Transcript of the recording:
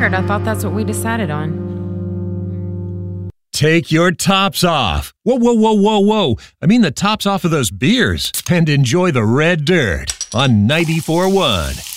weird. I thought that's what we decided on. Take your tops off. Whoa, whoa, whoa, whoa, whoa. I mean the tops off of those beers. And enjoy the red dirt on 94.1.